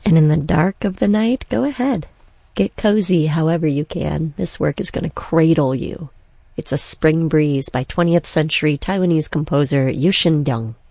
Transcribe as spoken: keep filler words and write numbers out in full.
And in the dark of the night, go ahead. Get cozy however you can. This work is going to cradle you. It's a Spring Breeze by twentieth century Taiwanese composer Yu Shin-dyung.